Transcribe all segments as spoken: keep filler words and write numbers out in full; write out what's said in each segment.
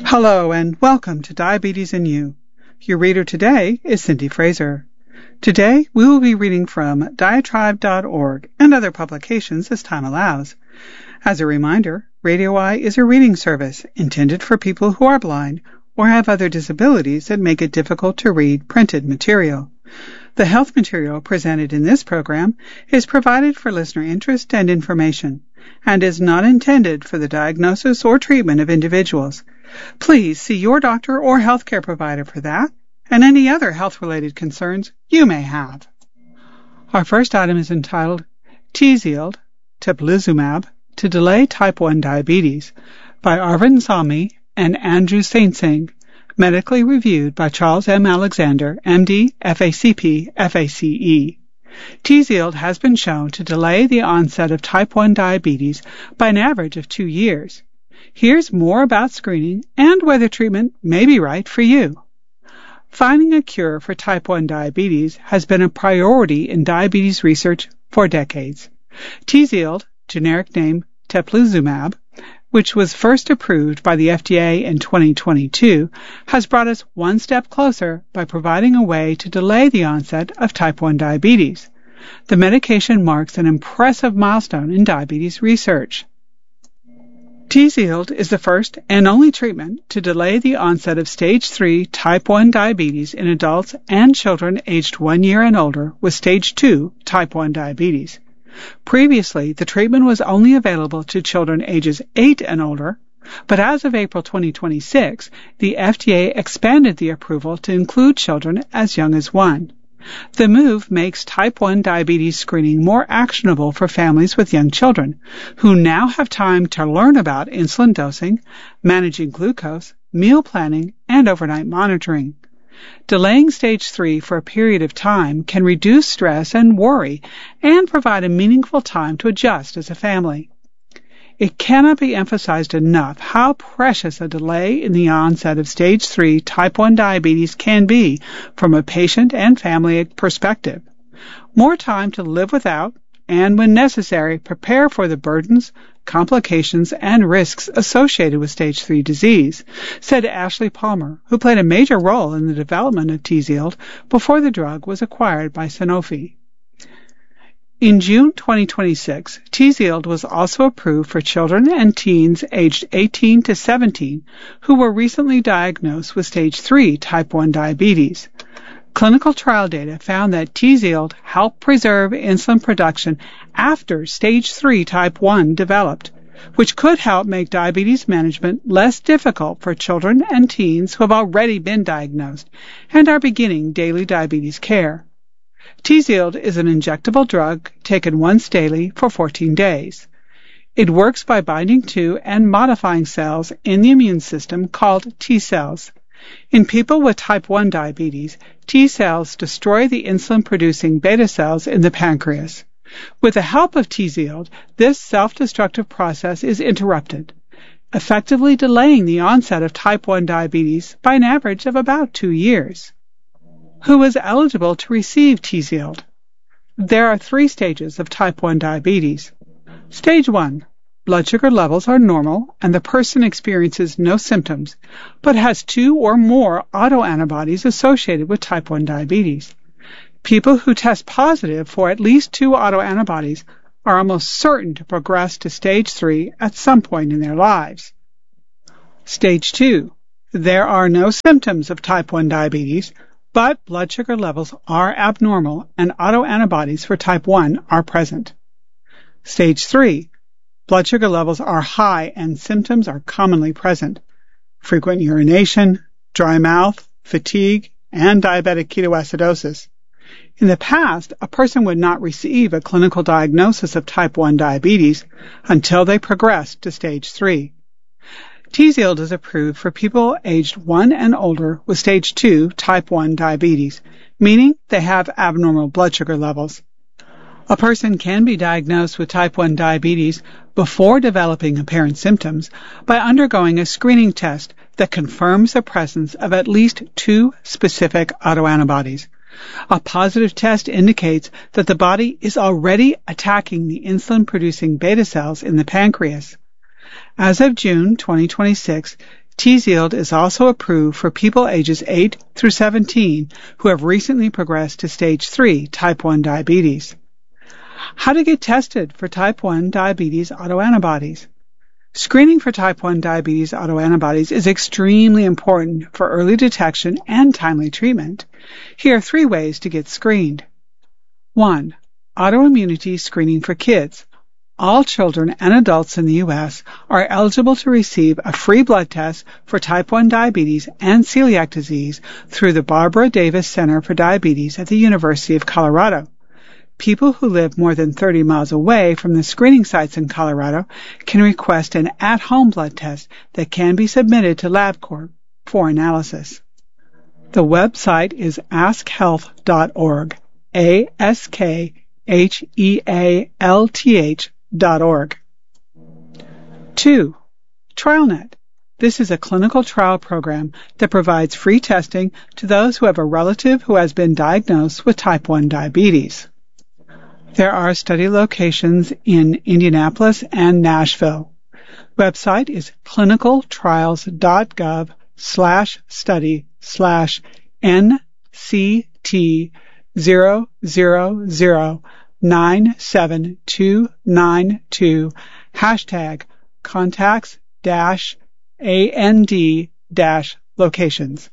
Hello and welcome to Diabetes and You. Your reader today is Cindy Fraser. Today we will be reading from diatribe dot org and other publications as time allows. As a reminder, Radio Eye is a reading service intended for people who are blind or have other disabilities that make it difficult to read printed material. The health material presented in this program is provided for listener interest and information and is not intended for the diagnosis or treatment of individuals. Please see your doctor or healthcare provider for that and any other health-related concerns you may have. Our first item is entitled Tzield, Teplizumab, to Delay Type one Diabetes by Arvind Salmi and Andrew Saintsing, medically reviewed by Charles M. Alexander, M D, F A C P, F A C E. Tzield has been shown to delay the onset of type one diabetes by an average of two years. Here's more about screening and whether treatment may be right for you. Finding a cure for type one diabetes has been a priority in diabetes research for decades. Tzield, generic name Teplizumab, which was first approved by the F D A in twenty twenty-two, has brought us one step closer by providing a way to delay the onset of type one diabetes. The medication marks an impressive milestone in diabetes research. Tzield is the first and only treatment to delay the onset of stage three type one diabetes in adults and children aged one year and older with stage two type one diabetes. Previously, the treatment was only available to children ages eight and older, but as of April twenty twenty-six, the F D A expanded the approval to include children as young as one. The move makes type one diabetes screening more actionable for families with young children, who now have time to learn about insulin dosing, managing glucose, meal planning, and overnight monitoring. Delaying stage three for a period of time can reduce stress and worry and provide a meaningful time to adjust as a family. It cannot be emphasized enough how precious a delay in the onset of stage three type one diabetes can be from a patient and family perspective. More time to live without and, when necessary, prepare for the burdens, complications, and risks associated with stage three disease, said Ashley Palmer, who played a major role in the development of Tzield before the drug was acquired by Sanofi. In June twenty twenty-six, Tzield was also approved for children and teens aged eighteen to seventeen who were recently diagnosed with stage three type one diabetes. Clinical trial data found that Tzield helped preserve insulin production after stage three type one developed, which could help make diabetes management less difficult for children and teens who have already been diagnosed and are beginning daily diabetes care. Tzield is an injectable drug taken once daily for fourteen days. It works by binding to and modifying cells in the immune system called T cells. In people with type one diabetes, T cells destroy the insulin-producing beta cells in the pancreas. With the help of Tzield, this self-destructive process is interrupted, effectively delaying the onset of type one diabetes by an average of about two years. Who is eligible to receive Tzield? There are three stages of type one diabetes. Stage one. Blood sugar levels are normal and the person experiences no symptoms, but has two or more autoantibodies associated with type one diabetes. People who test positive for at least two autoantibodies are almost certain to progress to stage three at some point in their lives. Stage two. There are no symptoms of type one diabetes, but blood sugar levels are abnormal and autoantibodies for type one are present. Stage three. Blood sugar levels are high and symptoms are commonly present. Frequent urination, dry mouth, fatigue, and diabetic ketoacidosis. In the past, a person would not receive a clinical diagnosis of type one diabetes until they progressed to stage three. Tzield is approved for people aged one and older with stage two type one diabetes, meaning they have abnormal blood sugar levels. A person can be diagnosed with type one diabetes before developing apparent symptoms by undergoing a screening test that confirms the presence of at least two specific autoantibodies. A positive test indicates that the body is already attacking the insulin-producing beta cells in the pancreas. As of June twenty twenty-six, Tzield is also approved for people ages eight through seventeen who have recently progressed to stage three type one diabetes. How to get tested for type one diabetes autoantibodies. Screening for type one diabetes autoantibodies is extremely important for early detection and timely treatment. Here are three ways to get screened. one. Autoimmunity screening for kids. All children and adults in the U S are eligible to receive a free blood test for type one diabetes and celiac disease through the Barbara Davis Center for Diabetes at the University of Colorado. People who live more than thirty miles away from the screening sites in Colorado can request an at-home blood test that can be submitted to LabCorp for analysis. The website is ask health dot org, A S K H E A L T H dot org. two. TrialNet. This is a clinical trial program that provides free testing to those who have a relative who has been diagnosed with type one diabetes. There are study locations in Indianapolis and Nashville. Website is clinicaltrials.gov slash study slash NCT zero zero zero nine seven two nine two hashtag contacts dash and dash locations.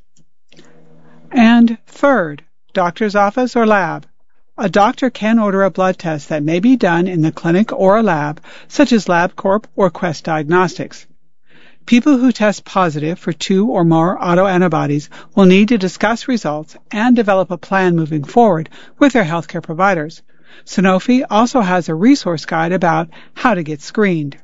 And third, doctor's office or lab. A doctor can order a blood test that may be done in the clinic or a lab, such as LabCorp or Quest Diagnostics. People who test positive for two or more autoantibodies will need to discuss results and develop a plan moving forward with their healthcare providers. Sanofi also has a resource guide about how to get screened.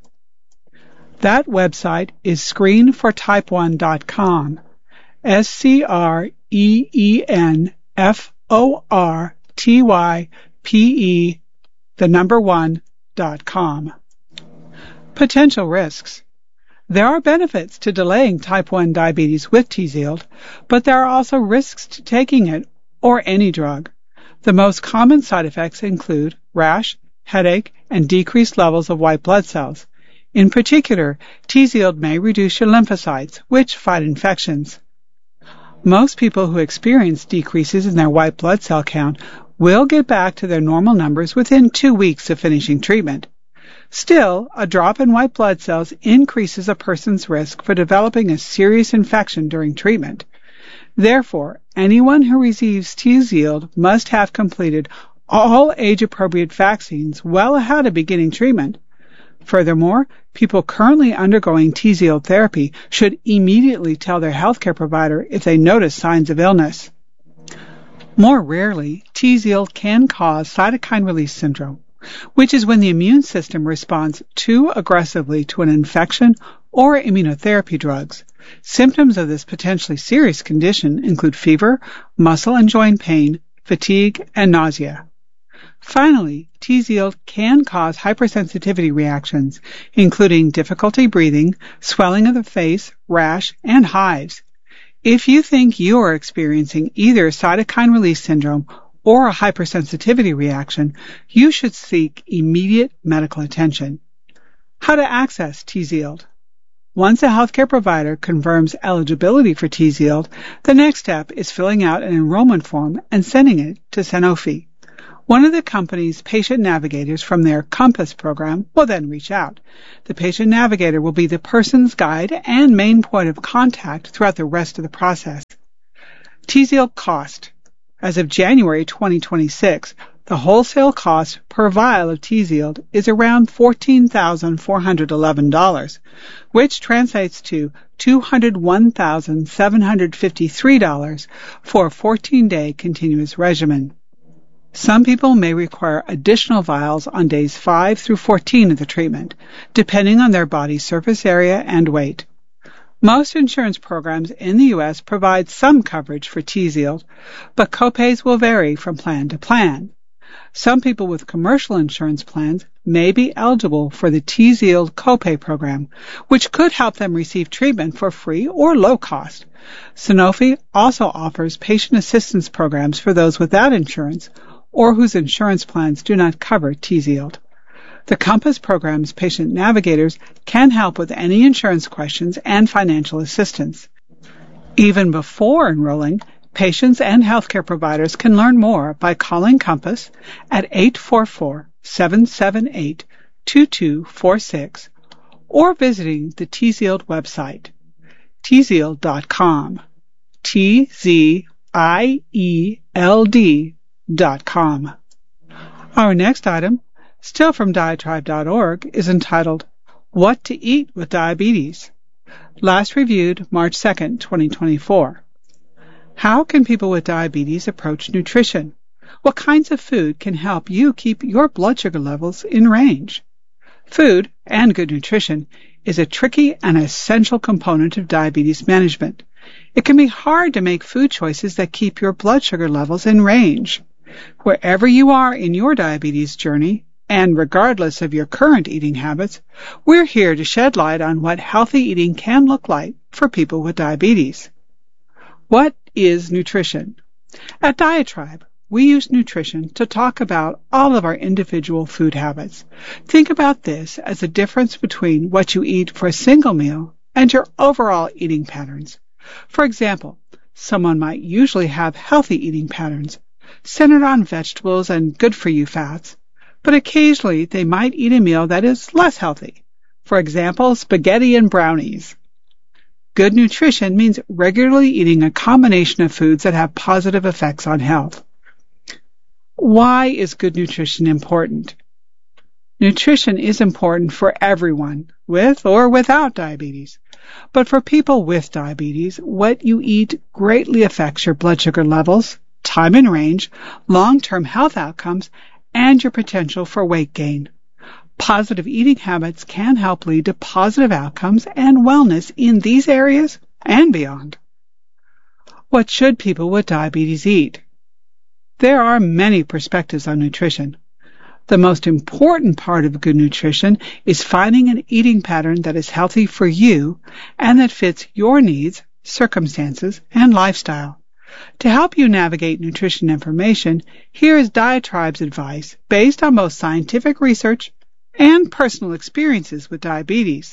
That website is screen for type one dot com, S C R E E N F O R T Y P E, the number one, dot com. Potential risks. There are benefits to delaying type one diabetes with Tzield, but there are also risks to taking it or any drug. The most common side effects include rash, headache, and decreased levels of white blood cells. In particular, Tzield may reduce your lymphocytes, which fight infections. Most people who experience decreases in their white blood cell count will get back to their normal numbers within two weeks of finishing treatment. Still, a drop in white blood cells increases a person's risk for developing a serious infection during treatment. Therefore, anyone who receives Tzield must have completed all age-appropriate vaccines well ahead of beginning treatment. Furthermore, people currently undergoing Tzield therapy should immediately tell their healthcare provider if they notice signs of illness. More rarely, Tzield can cause cytokine release syndrome, which is when the immune system responds too aggressively to an infection or immunotherapy drugs. Symptoms of this potentially serious condition include fever, muscle and joint pain, fatigue, and nausea. Finally, Tzield can cause hypersensitivity reactions, including difficulty breathing, swelling of the face, rash, and hives. If you think you are experiencing either cytokine release syndrome or a hypersensitivity reaction, you should seek immediate medical attention. How to access Tzield. Once a healthcare provider confirms eligibility for Tzield, the next step is filling out an enrollment form and sending it to Sanofi. One of the company's patient navigators from their COMPASS program will then reach out. The patient navigator will be the person's guide and main point of contact throughout the rest of the process. Tzield cost. As of January twenty twenty-six, the wholesale cost per vial of Tzield is around fourteen thousand four hundred eleven dollars, which translates to two hundred one thousand seven hundred fifty-three dollars for a fourteen-day continuous regimen. Some people may require additional vials on days five through fourteen of the treatment, depending on their body surface area and weight. Most insurance programs in the U S provide some coverage for Tzield, but copays will vary from plan to plan. Some people with commercial insurance plans may be eligible for the Tzield copay program, which could help them receive treatment for free or low cost. Sanofi also offers patient assistance programs for those without insurance or whose insurance plans do not cover Tzield. The Compass program's patient navigators can help with any insurance questions and financial assistance. Even before enrolling, patients and healthcare providers can learn more by calling Compass at eight four four, seven seven eight, two two four six or visiting the Tzield website, tzield dot com, T Z I E L D dot com. Our next item, still from diatribe dot org, is entitled, What to Eat with Diabetes. Last reviewed March second, twenty twenty-four. How can people with diabetes approach nutrition? What kinds of food can help you keep your blood sugar levels in range? Food, and good nutrition, is a tricky and essential component of diabetes management. It can be hard to make food choices that keep your blood sugar levels in range. Wherever you are in your diabetes journey, and regardless of your current eating habits, we're here to shed light on what healthy eating can look like for people with diabetes. What is nutrition? At Diatribe, we use nutrition to talk about all of our individual food habits. Think about this as a difference between what you eat for a single meal and your overall eating patterns. For example, someone might usually have healthy eating patterns, centered on vegetables and good-for-you fats, but occasionally they might eat a meal that is less healthy. For example, spaghetti and brownies. Good nutrition means regularly eating a combination of foods that have positive effects on health. Why is good nutrition important? Nutrition is important for everyone, with or without diabetes. But for people with diabetes, what you eat greatly affects your blood sugar levels, time in range, long-term health outcomes, and your potential for weight gain. Positive eating habits can help lead to positive outcomes and wellness in these areas and beyond. What should people with diabetes eat? There are many perspectives on nutrition. The most important part of good nutrition is finding an eating pattern that is healthy for you and that fits your needs, circumstances, and lifestyle. To help you navigate nutrition information, here is Diatribe's advice based on both scientific research and personal experiences with diabetes.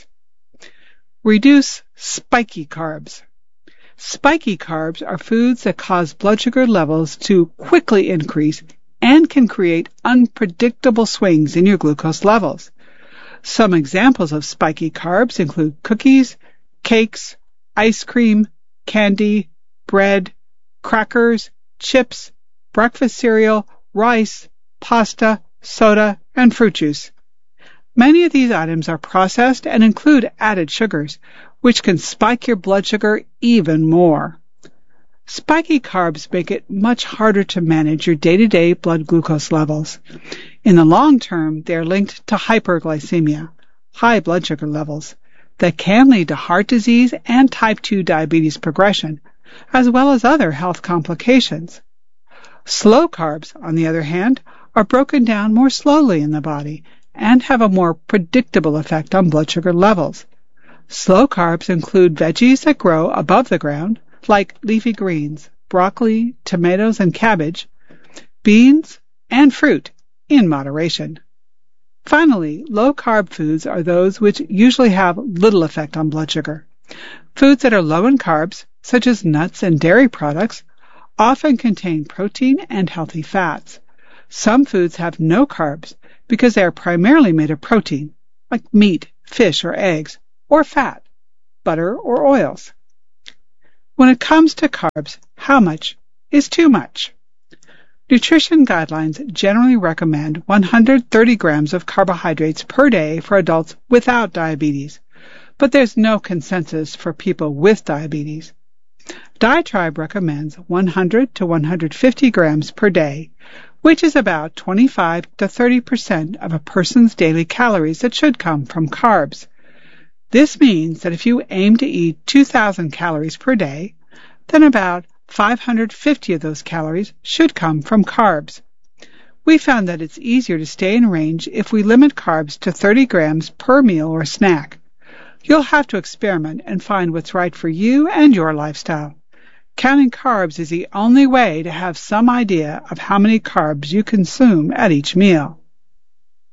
Reduce spiky carbs. Spiky carbs are foods that cause blood sugar levels to quickly increase and can create unpredictable swings in your glucose levels. Some examples of spiky carbs include cookies, cakes, ice cream, candy, bread, crackers, chips, breakfast cereal, rice, pasta, soda, and fruit juice. Many of these items are processed and include added sugars, which can spike your blood sugar even more. Spiky carbs make it much harder to manage your day-to-day blood glucose levels. In the long term, they are linked to hyperglycemia, high blood sugar levels, that can lead to heart disease and type two diabetes progression, as well as other health complications. Slow carbs, on the other hand, are broken down more slowly in the body and have a more predictable effect on blood sugar levels. Slow carbs include veggies that grow above the ground, like leafy greens, broccoli, tomatoes, and cabbage, beans, and fruit, in moderation. Finally, low-carb foods are those which usually have little effect on blood sugar. Foods that are low in carbs, such as nuts and dairy products, often contain protein and healthy fats. Some foods have no carbs because they are primarily made of protein, like meat, fish, or eggs, or fat, butter, or oils. When it comes to carbs, how much is too much? Nutrition guidelines generally recommend one hundred thirty grams of carbohydrates per day for adults without diabetes, but there's no consensus for people with diabetes. Diatribe recommends one hundred to one hundred fifty grams per day, which is about twenty-five to thirty percent of a person's daily calories that should come from carbs. This means that if you aim to eat two thousand calories per day, then about five hundred fifty of those calories should come from carbs. We found that it's easier to stay in range if we limit carbs to thirty grams per meal or snack. You'll have to experiment and find what's right for you and your lifestyle. Counting carbs is the only way to have some idea of how many carbs you consume at each meal.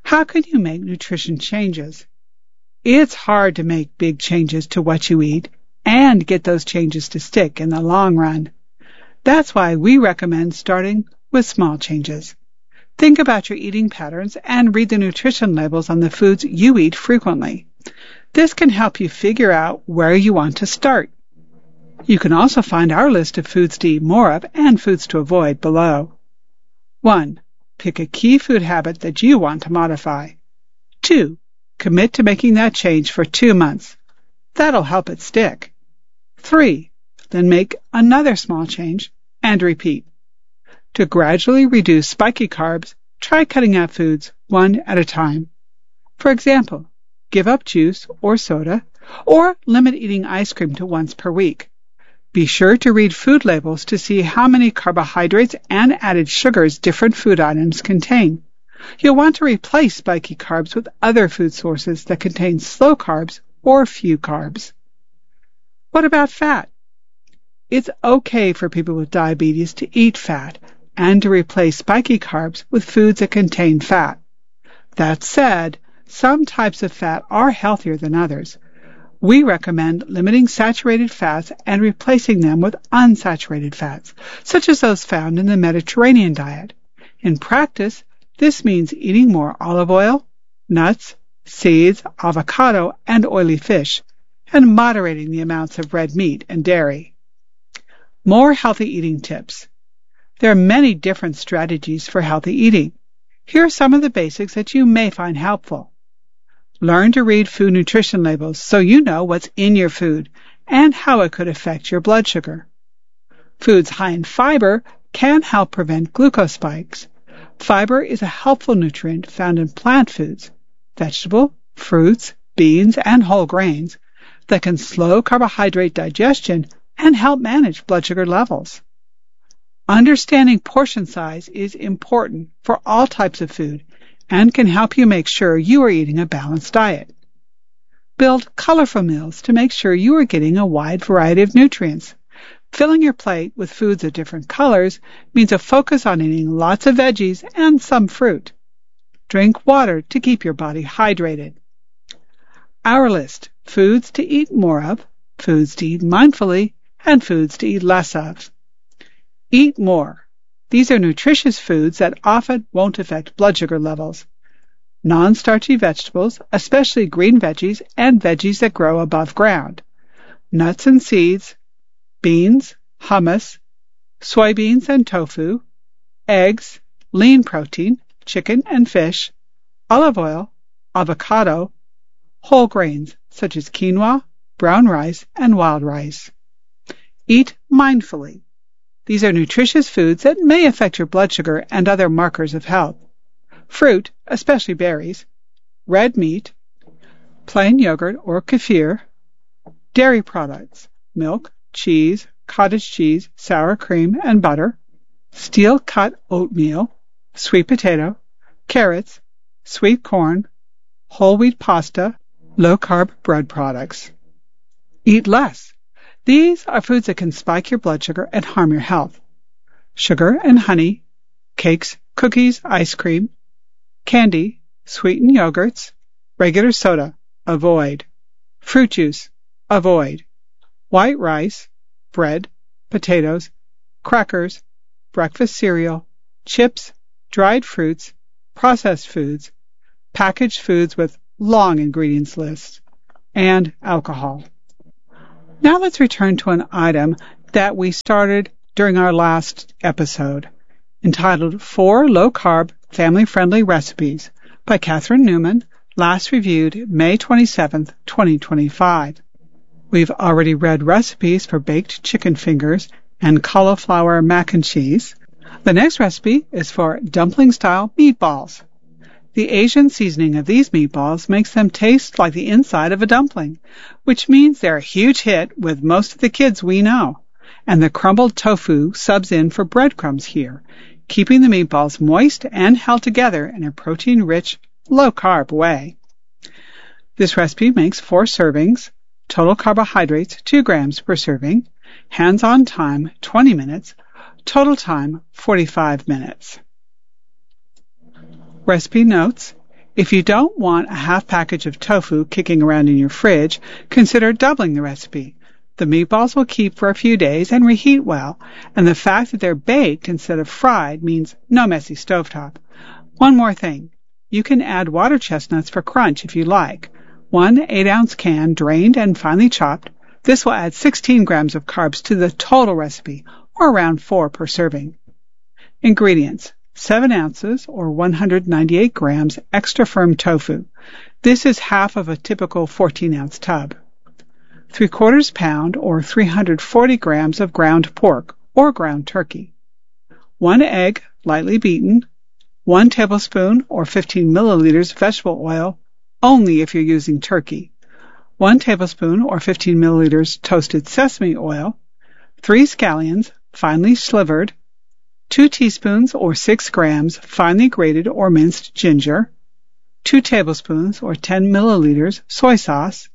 How can you make nutrition changes? It's hard to make big changes to what you eat and get those changes to stick in the long run. That's why we recommend starting with small changes. Think about your eating patterns and read the nutrition labels on the foods you eat frequently. This can help you figure out where you want to start. You can also find our list of foods to eat more of and foods to avoid below. one. Pick a key food habit that you want to modify. two. Commit to making that change for two months. That'll help it stick. three. Then make another small change and repeat. To gradually reduce spiky carbs, try cutting out foods one at a time. For example, give up juice or soda, or limit eating ice cream to once per week. Be sure to read food labels to see how many carbohydrates and added sugars different food items contain. You'll want to replace spiky carbs with other food sources that contain slow carbs or few carbs. What about fat? It's okay for people with diabetes to eat fat and to replace spiky carbs with foods that contain fat. That said, some types of fat are healthier than others. We recommend limiting saturated fats and replacing them with unsaturated fats, such as those found in the Mediterranean diet. In practice, this means eating more olive oil, nuts, seeds, avocado, and oily fish, and moderating the amounts of red meat and dairy. More healthy eating tips. There are many different strategies for healthy eating. Here are some of the basics that you may find helpful. Learn to read food nutrition labels so you know what's in your food and how it could affect your blood sugar. Foods high in fiber can help prevent glucose spikes. Fiber is a helpful nutrient found in plant foods, vegetable, fruits, beans, and whole grains that can slow carbohydrate digestion and help manage blood sugar levels. Understanding portion size is important for all types of food and can help you make sure you are eating a balanced diet. Build colorful meals to make sure you are getting a wide variety of nutrients. Filling your plate with foods of different colors means a focus on eating lots of veggies and some fruit. Drink water to keep your body hydrated. Our list: foods to eat more of, foods to eat mindfully, and foods to eat less of. Eat more. These are nutritious foods that often won't affect blood sugar levels. Non-starchy vegetables, especially green veggies and veggies that grow above ground. Nuts and seeds, beans, hummus, soybeans and tofu, eggs, lean protein, chicken and fish, olive oil, avocado, whole grains such as quinoa, brown rice, and wild rice. Eat mindfully. These are nutritious foods that may affect your blood sugar and other markers of health. Fruit, especially berries, red meat, plain yogurt or kefir, dairy products, milk, cheese, cottage cheese, sour cream, and butter, steel-cut oatmeal, sweet potato, carrots, sweet corn, whole wheat pasta, low-carb bread products. Eat less. These are foods that can spike your blood sugar and harm your health. Sugar and honey, cakes, cookies, ice cream, candy, sweetened yogurts, regular soda, avoid. Fruit juice, avoid. White rice, bread, potatoes, crackers, breakfast cereal, chips, dried fruits, processed foods, packaged foods with long ingredients lists, and alcohol. Now let's return to an item that we started during our last episode, entitled Four Low-Carb Family-Friendly Recipes by Catherine Newman, last reviewed May twenty-seventh, twenty twenty-five. We've already read recipes for baked chicken fingers and cauliflower mac and cheese. The next recipe is for dumpling-style meatballs. The Asian seasoning of these meatballs makes them taste like the inside of a dumpling, which means they're a huge hit with most of the kids we know. And the crumbled tofu subs in for breadcrumbs here, keeping the meatballs moist and held together in a protein-rich, low-carb way. This recipe makes four servings, total carbohydrates two grams per serving, hands-on time twenty minutes, total time forty-five minutes. Recipe notes. If you don't want a half package of tofu kicking around in your fridge, consider doubling the recipe. The meatballs will keep for a few days and reheat well, and the fact that they're baked instead of fried means no messy stovetop. One more thing. You can add water chestnuts for crunch if you like. One eight-ounce can drained and finely chopped. This will add sixteen grams of carbs to the total recipe, or around four per serving. Ingredients. seven ounces, or one hundred ninety-eight grams, extra firm tofu. This is half of a typical fourteen-ounce tub. three quarters pound, or three hundred forty grams of ground pork, or ground turkey. One egg, lightly beaten. One tablespoon, or fifteen milliliters, vegetable oil, only if you're using turkey. One tablespoon, or fifteen milliliters, toasted sesame oil. Three scallions, finely slivered. Two teaspoons, or six grams, finely grated or minced ginger. Two tablespoons, or ten milliliters, soy sauce.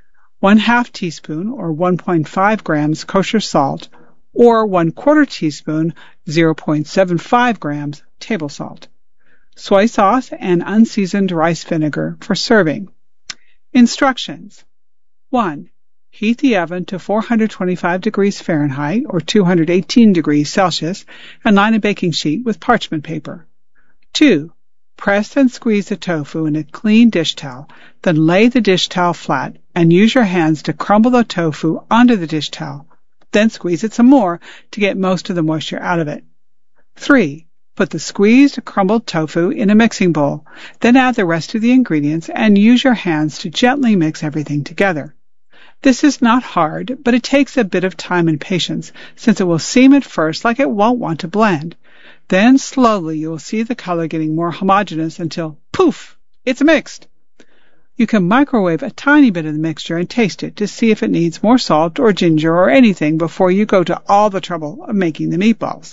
One half teaspoon, or one point five grams, kosher salt, or one quarter teaspoon, zero point seven five grams, table salt. Soy sauce and unseasoned rice vinegar for serving. Instructions. one. Heat the oven to four hundred twenty-five degrees Fahrenheit or two hundred eighteen degrees Celsius and line a baking sheet with parchment paper. two. Press and squeeze the tofu in a clean dish towel, then lay the dish towel flat and use your hands to crumble the tofu onto the dish towel. Then squeeze it some more to get most of the moisture out of it. three. Put the squeezed, crumbled tofu in a mixing bowl. Then add the rest of the ingredients and use your hands to gently mix everything together. This is not hard, but it takes a bit of time and patience, since it will seem at first like it won't want to blend. Then slowly you will see the color getting more homogeneous until, poof, it's mixed. You can microwave a tiny bit of the mixture and taste it to see if it needs more salt or ginger or anything before you go to all the trouble of making the meatballs.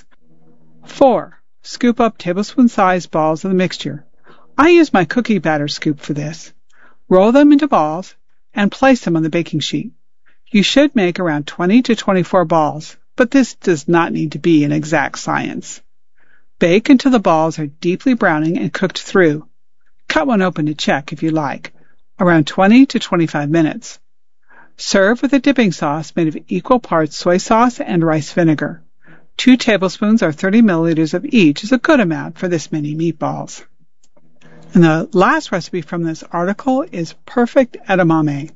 four. Scoop up tablespoon-sized balls of the mixture. I use my cookie batter scoop for this. Roll them into balls and place them on the baking sheet. You should make around twenty to twenty-four balls, but this does not need to be an exact science. Bake until the balls are deeply browning and cooked through. Cut one open to check if you like. Around twenty to twenty-five minutes. Serve with a dipping sauce made of equal parts soy sauce and rice vinegar. Two tablespoons or thirty milliliters of each is a good amount for this many meatballs. And the last recipe from this article is perfect edamame.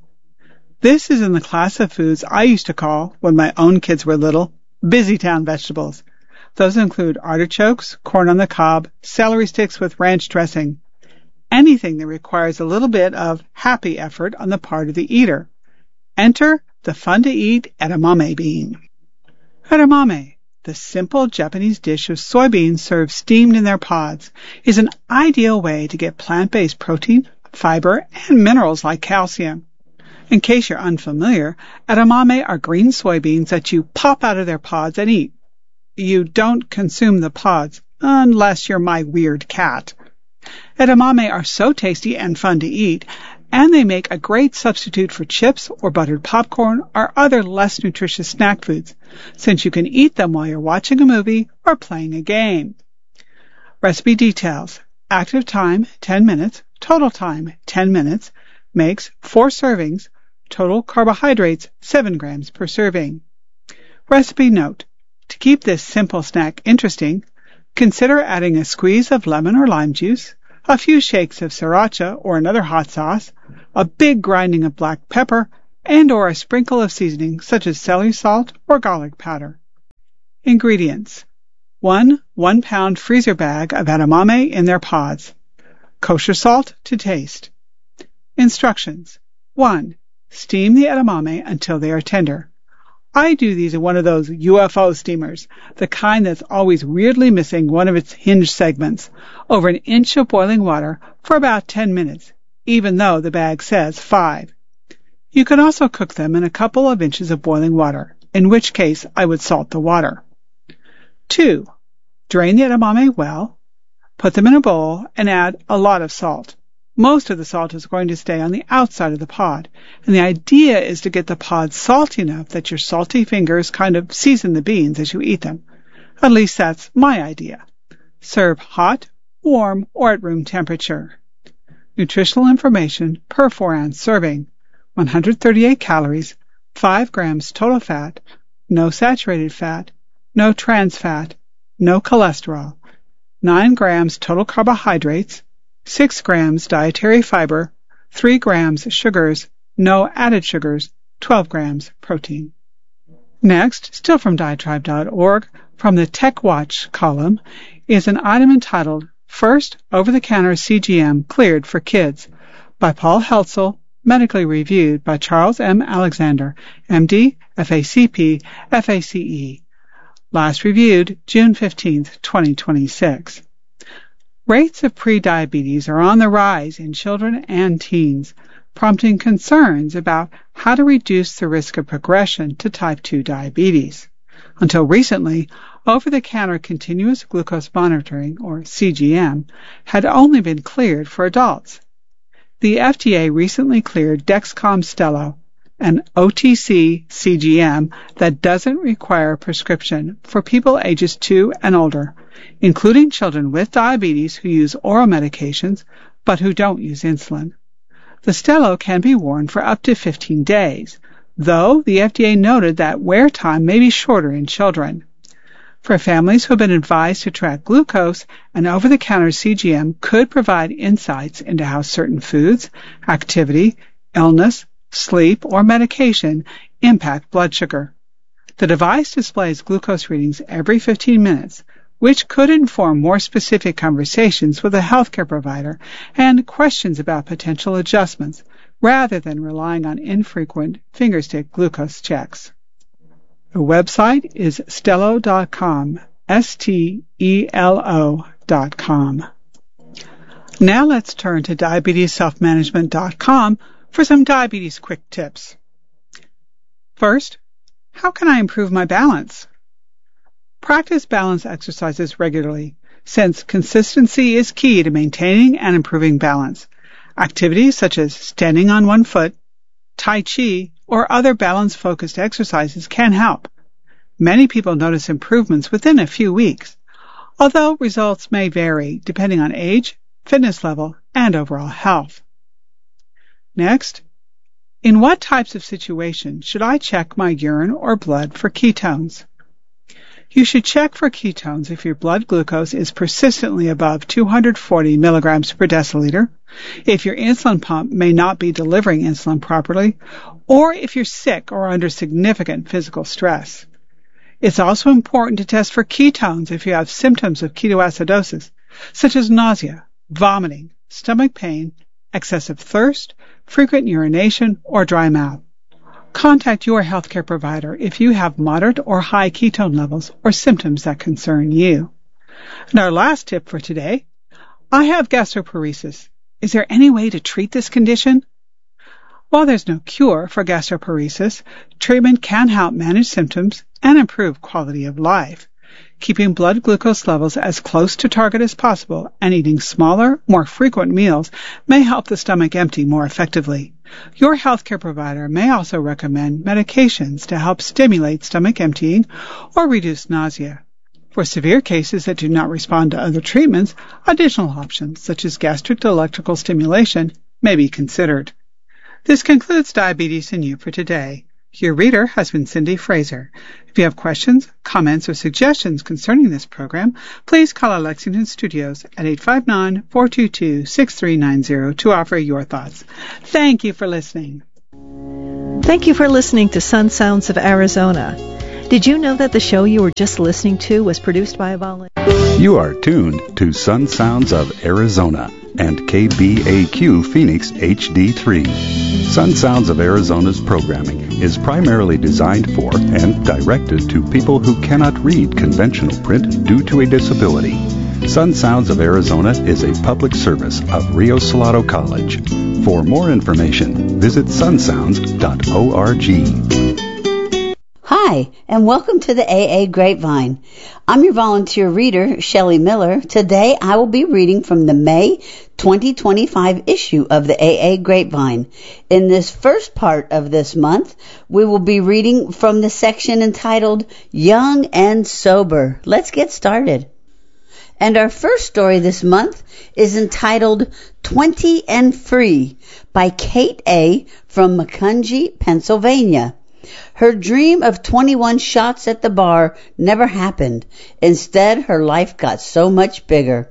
This is in the class of foods I used to call, when my own kids were little, busy town vegetables. Those include artichokes, corn on the cob, celery sticks with ranch dressing. Anything that requires a little bit of happy effort on the part of the eater. Enter the fun-to-eat edamame bean. Edamame, the simple Japanese dish of soybeans served steamed in their pods, is an ideal way to get plant-based protein, fiber, and minerals like calcium. In case you're unfamiliar, edamame are green soybeans that you pop out of their pods and eat. You don't consume the pods, unless you're my weird cat. Edamame are so tasty and fun to eat, and they make a great substitute for chips or buttered popcorn or other less nutritious snack foods, since you can eat them while you're watching a movie or playing a game. Recipe details. Active time, ten minutes. Total time, ten minutes. Makes four servings. Total carbohydrates, seven grams per serving. Recipe note. To keep this simple snack interesting, consider adding a squeeze of lemon or lime juice, a few shakes of sriracha or another hot sauce, a big grinding of black pepper, and or a sprinkle of seasoning such as celery salt or garlic powder. Ingredients. One one-pound freezer bag of edamame in their pods. Kosher salt to taste. Instructions. one. Steam the edamame until they are tender. I do these in one of those U F O steamers, the kind that's always weirdly missing one of its hinge segments, over an inch of boiling water for about ten minutes, even though the bag says five. You can also cook them in a couple of inches of boiling water, in which case I would salt the water. two. Drain the edamame well, put them in a bowl, and add a lot of salt. Most of the salt is going to stay on the outside of the pod, and the idea is to get the pod salty enough that your salty fingers kind of season the beans as you eat them. At least that's my idea. Serve hot, warm, or at room temperature. Nutritional information per four ounce serving. one hundred thirty-eight calories, five grams total fat, no saturated fat, no trans fat, no cholesterol, nine grams total carbohydrates, six grams dietary fiber, three grams sugars, no added sugars, twelve grams protein. Next, still from diatribe dot org, from the Tech Watch column, is an item entitled First Over-the-Counter C G M Cleared for Kids by Paul Heltzel, medically reviewed by Charles M. Alexander, M D, F A C P, F A C E. Last reviewed June fifteenth, twenty twenty-six. Rates of prediabetes are on the rise in children and teens, prompting concerns about how to reduce the risk of progression to type two diabetes. Until recently, over-the-counter continuous glucose monitoring, or C G M, had only been cleared for adults. The F D A recently cleared Dexcom Stelo, an O T C C G M that doesn't require a prescription for people ages two and older, including children with diabetes who use oral medications but who don't use insulin. The Stelo can be worn for up to fifteen days, though the F D A noted that wear time may be shorter in children. For families who have been advised to track glucose, an over-the-counter C G M could provide insights into how certain foods, activity, illness, sleep, or medication impact blood sugar. The device displays glucose readings every fifteen minutes, which could inform more specific conversations with a healthcare provider and questions about potential adjustments, rather than relying on infrequent fingerstick glucose checks. The website is stelo dot com, S T E L O dot com. Now let's turn to diabetes self management dot com for some diabetes quick tips. First, how can I improve my balance? Practice balance exercises regularly, since consistency is key to maintaining and improving balance. Activities such as standing on one foot, Tai Chi, or other balance-focused exercises can help. Many people notice improvements within a few weeks, although results may vary depending on age, fitness level, and overall health. Next, in what types of situations should I check my urine or blood for ketones? You should check for ketones if your blood glucose is persistently above two hundred forty milligrams per deciliter, if your insulin pump may not be delivering insulin properly, or if you're sick or under significant physical stress. It's also important to test for ketones if you have symptoms of ketoacidosis, such as nausea, vomiting, stomach pain, excessive thirst, frequent urination, or dry mouth. Contact your healthcare provider if you have moderate or high ketone levels or symptoms that concern you. And our last tip for today, I have gastroparesis. Is there any way to treat this condition? While there's no cure for gastroparesis, treatment can help manage symptoms and improve quality of life. Keeping blood glucose levels as close to target as possible and eating smaller, more frequent meals may help the stomach empty more effectively. Your healthcare provider may also recommend medications to help stimulate stomach emptying or reduce nausea. For severe cases that do not respond to other treatments, additional options such as gastric electrical stimulation may be considered. This concludes Diabetes and You for today. Your reader has been Cindy Fraser. If you have questions, comments, or suggestions concerning this program, please call our Lexington studios at eight five nine, four two two, six three nine zero to offer your thoughts. Thank you for listening. Thank you for listening to Sun Sounds of Arizona. Did you know that the show you were just listening to was produced by a volunteer? You are tuned to Sun Sounds of Arizona and K B A Q Phoenix H D three. Sun Sounds of Arizona's programming is primarily designed for and directed to people who cannot read conventional print due to a disability. Sun Sounds of Arizona is a public service of Rio Salado College. For more information, visit sun sounds dot org. Hi, and welcome to the A A Grapevine. I'm your volunteer reader, Shelley Miller. Today I will be reading from the May twenty twenty-five issue of the A A Grapevine. In this first part of this month, we will be reading from the section entitled Young and Sober. Let's get started. And our first story this month is entitled twenty and Free by Kate A. from Macungie, Pennsylvania. Her dream of twenty-one shots at the bar never happened. Instead, her life got so much bigger.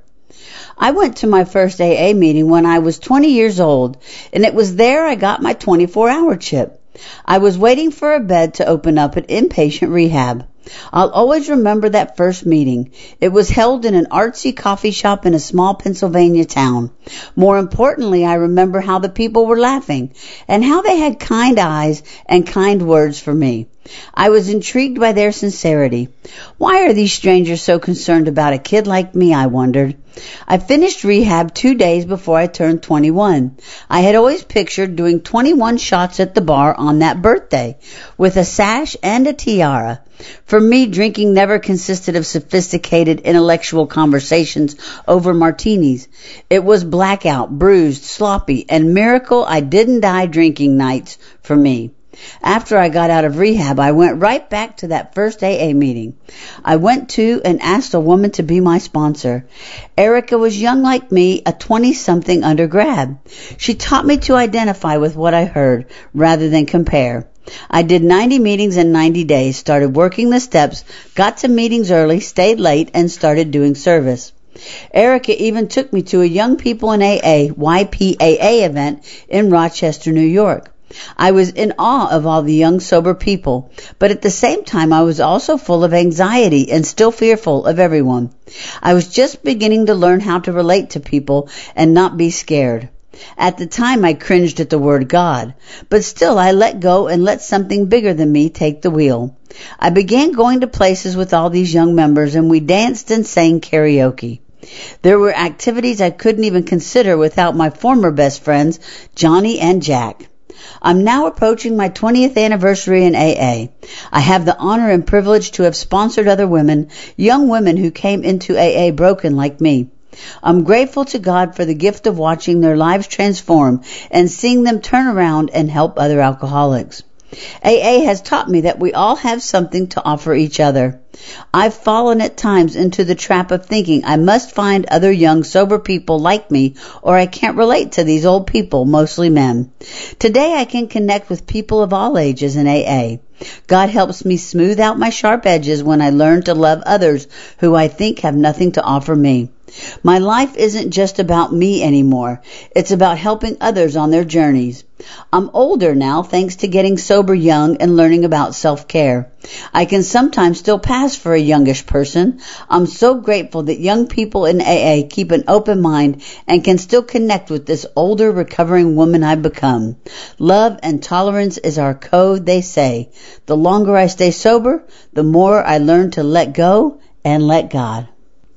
I went to my first A A meeting when I was twenty years old, and it was there I got my twenty-four hour chip. I was waiting for a bed to open up at inpatient rehab. I'll always remember that first meeting. It was held in an artsy coffee shop in a small Pennsylvania town. More importantly, I remember how the people were laughing and how they had kind eyes and kind words for me. I was intrigued by their sincerity. Why are these strangers so concerned about a kid like me, I wondered. I finished rehab two days before I turned twenty-one. I had always pictured doing twenty-one shots at the bar on that birthday, with a sash and a tiara. For me, drinking never consisted of sophisticated intellectual conversations over martinis. It was blackout, bruised, sloppy, and miracle I didn't die drinking nights for me. After I got out of rehab, I went right back to that first A A meeting. I went to and asked a woman to be my sponsor. Erica was young like me, a twenty-something undergrad. She taught me to identify with what I heard rather than compare. I did ninety meetings in ninety days, started working the steps, got to meetings early, stayed late, and started doing service. Erica even took me to a Young People in A A, Y P A A event in Rochester, New York. I was in awe of all the young, sober people, but at the same time I was also full of anxiety and still fearful of everyone. I was just beginning to learn how to relate to people and not be scared. At the time I cringed at the word God, but still I let go and let something bigger than me take the wheel. I began going to places with all these young members, and we danced and sang karaoke. There were activities I couldn't even consider without my former best friends, Johnny and Jack. I'm now approaching my twentieth anniversary in A A. I have the honor and privilege to have sponsored other women, young women who came into A A broken like me. I'm grateful to God for the gift of watching their lives transform and seeing them turn around and help other alcoholics. A A has taught me that we all have something to offer each other. I've fallen at times into the trap of thinking I must find other young, sober people like me, or I can't relate to these old people, mostly men. Today I can connect with people of all ages in A A. God helps me smooth out my sharp edges when I learn to love others who I think have nothing to offer me. My life isn't just about me anymore. It's about helping others on their journeys. I'm older now thanks to getting sober young and learning about self-care. I can sometimes still pass for a youngish person. I'm so grateful that young people in A A keep an open mind and can still connect with this older recovering woman I've become. Love and tolerance is our code, they say. The longer I stay sober, the more I learn to let go and let God.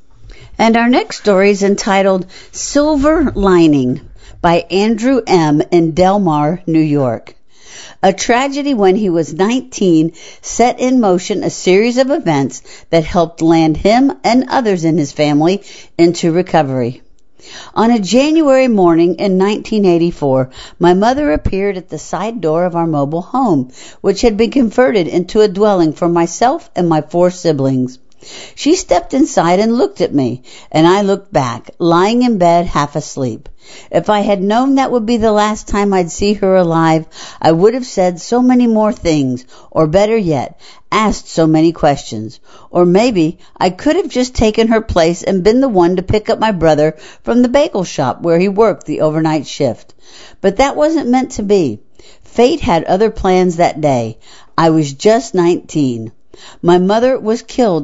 And our next story is entitled Silver Lining by Andrew M. in Del Mar, New York. A tragedy when he was nineteen set in motion a series of events that helped land him and others in his family into recovery. On a January morning in nineteen eighty-four, my mother appeared at the side door of our mobile home, which had been converted into a dwelling for myself and my four siblings. She stepped inside and looked at me, and I looked back, lying in bed half asleep. If I had known that would be the last time I'd see her alive, I would have said so many more things, or better yet, asked so many questions. Or maybe I could have just taken her place and been the one to pick up my brother from the bagel shop where he worked the overnight shift. But that wasn't meant to be. Fate had other plans that day. I was just nineteen. My mother was killed